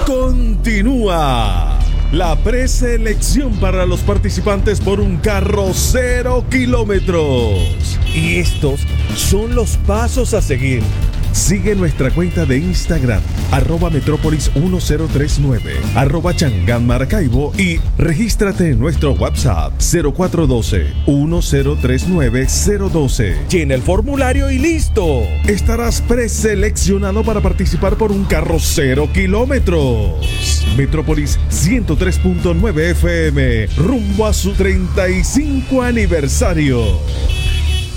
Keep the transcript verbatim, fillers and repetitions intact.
Continúa la preselección para los participantes por un carro cero kilómetros. Y estos son los pasos a seguir. Sigue nuestra cuenta de Instagram, arroba Metrópolis mil treinta y nueve, arroba Changán Maracaibo, y regístrate en nuestro WhatsApp cero cuatro uno dos, uno cero tres nueve, cero uno dos. Llena el formulario y listo. Estarás preseleccionado para participar por un carro cero kilómetros. Metrópolis ciento tres punto nueve F M, rumbo a su treinta y cinco aniversario.